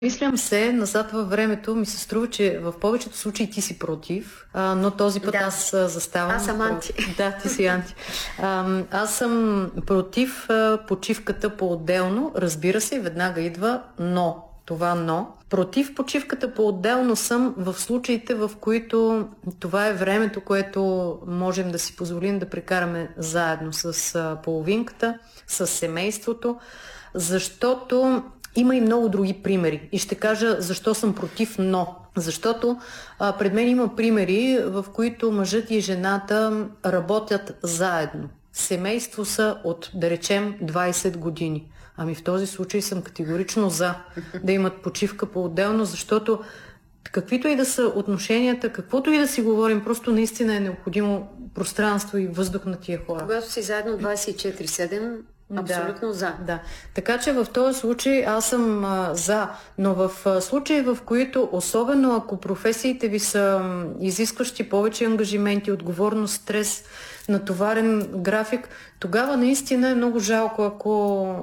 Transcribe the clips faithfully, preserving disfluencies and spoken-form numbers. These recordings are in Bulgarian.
Мислям се, назад във времето ми се струва, че в повечето случаи ти си против, а, но този път да. аз а, заставам. Аз съм анти. Да, ти си анти. А, аз съм против а, почивката по-отделно, разбира се, веднага идва но. Това но. Против почивката по-отделно съм в случаите, в които това е времето, което можем да си позволим да прекараме заедно с а, половинката, с семейството, защото има и много други примери. И ще кажа защо съм против но. Защото а, пред мен има примери, в които мъжът и жената работят заедно. Семейство са от, да речем, двайсет години. Ами в този случай съм категорично за да имат почивка по-отделно, защото каквито и да са отношенията, каквото и да си говорим, просто наистина е необходимо пространство и въздух на тия хора. Когато си заедно двайсет и четири седем, абсолютно да, за. Да. Така че в този случай аз съм а, за, но в а, случаи, в които, особено ако професиите ви са м, изискващи повече ангажименти, отговорност, стрес, натоварен график, тогава наистина е много жалко, ако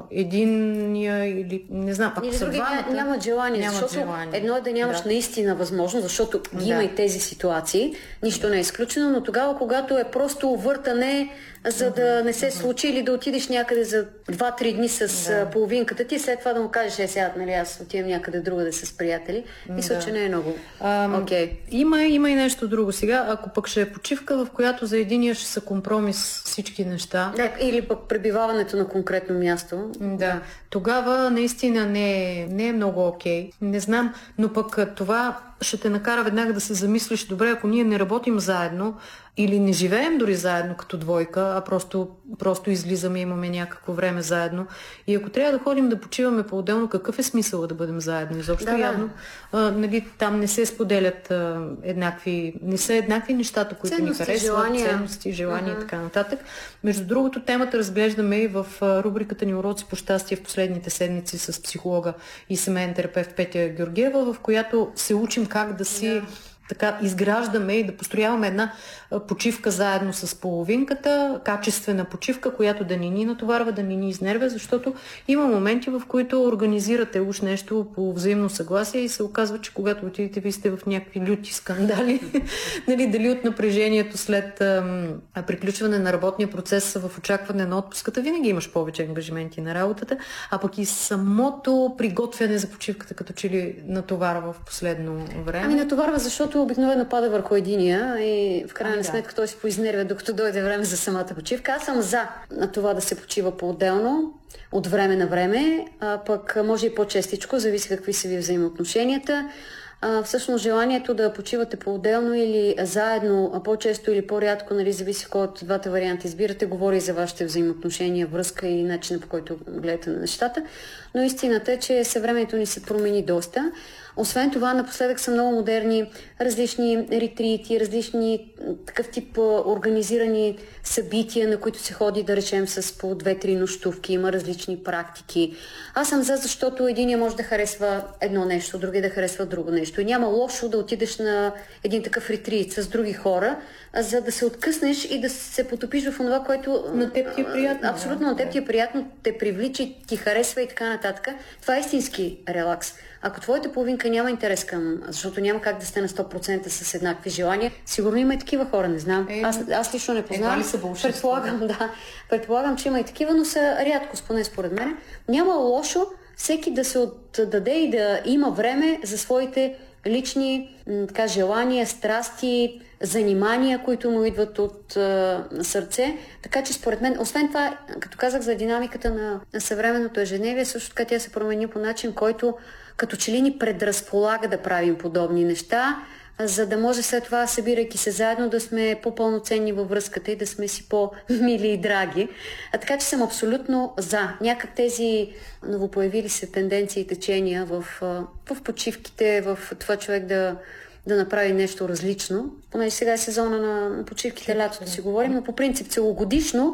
единия или не знам, ако или са други двамата, нямат желание, нямат защото желание. едно е да нямаш да. наистина възможност, защото ги Да. има и тези ситуации, нищо не е изключено, но тогава, когато е просто въртане, за да не се случи или да отидеш някъде за два-три дни с Да. половинката ти, след това да му кажеш, е сега, нали, аз отивам някъде другаде с приятели. Мисля, Да. че не е много. Ам, Okay. има, има и нещо друго. Сега, ако пък ще е почивка, в която за единия ще са компромис всички неща. Да, или пък пребиваването на конкретно място. Да, тогава наистина не е, не е много окей. Не знам, но пък това ще те накара веднага да се замислиш, добре, ако ние не работим заедно или не живеем дори заедно като двойка, а просто, просто излизаме и имаме някакво време заедно. И ако трябва да ходим да почиваме по-отделно, какъв е смисъл да бъдем заедно? Изобщо да, явно а, нали, там не се споделят а, еднакви, не са еднакви нещата, които ценности, ни харесват, желания. ценности, желания uh-huh. и така нататък. Между другото, темата разглеждаме и в а, рубриката ни Уроци по щастие в последните седмици с психолога и семейен терапевт Петя Георгиева, в която се учим как да си yeah. така изграждаме и да построяваме една почивка заедно с половинката, качествена почивка, която да ни ни натоварва, да ни ни изнервя, защото има моменти, в които организирате уж нещо по взаимно съгласие и се оказва, че когато отидете, ви сте в някакви люти скандали. Нали, дали от напрежението след ам, приключване на работния процес в очакване на отпуската, винаги имаш повече ангажименти на работата, а пък и самото приготвяне за почивката, като че ли натоварва в последно време. Ами натоварва, защото обикновено пада върху единия и в крайна ами да. сметка той се поизнервя, докато дойде време за самата почивка. Аз съм за на това да се почива по-отделно, от време на време, а пък може и по-честичко, зависи какви са ви взаимоотношенията. А, всъщност желанието да почивате по-отделно или заедно, а по-често или по-рядко, нали, зависи кой от двата варианта избирате, говори за вашите взаимоотношения, връзка и начина, по който гледате на нещата. Но истината е, че съвремето ни се промени доста. Освен това, напоследък са много модерни различни ретрити, различни такъв тип организирани събития, на които се ходи, да речем, с по две-три нощувки. Има различни практики. Аз съм за, защото единия може да харесва едно нещо, другия да харесва друго нещо. И няма лошо да отидеш на един такъв ретрит с други хора, за да се откъснеш и да се потопиш в това, което на теб ти е приятно. Абсолютно, на теб ти е приятно, те привлича, ти харесва и така нататък. Това е истински релакс. Ако твоята половинка няма интерес към, защото няма как да сте на сто процента с еднакви желания, сигурно има и такива хора, не знам. Е, аз, аз лично не познавам. Предполагам, да. Предполагам, че има и такива, но са рядко, поне според мен. Няма лошо всеки да се отдаде и да има време за своите лични така, желания, страсти, занимания, които му идват от а, сърце. Така че според мен, освен това, като казах за динамиката на, на съвременното ежедневие, също така тя се промени по начин, който като че ли ни предразполага да правим подобни неща, за да може след това, събирайки се заедно, да сме по-пълноценни във връзката и да сме си по-мили и драги. А така че съм абсолютно за. Някак тези новопоявили се тенденции и течения в, в почивките, в това човек да, да направи нещо различно. Понеже сега е сезона на почивките, лятото си говорим, но по принцип целогодишно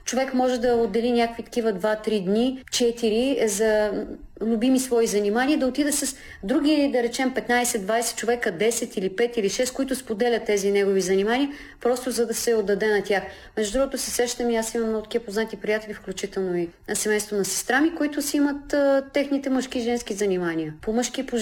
човек може да отдели някакви такива два-три дни, четири за любими свои занимания, да отида с други, да речем петнайсет-двайсет човека, десет или пет или шест, които споделят тези негови занимания, просто за да се отдаде на тях. Между другото се сещам и аз имам много такива познати приятели, включително и на семейство на сестра ми, които си имат а, техните мъжки и женски занимания. По мъжки и по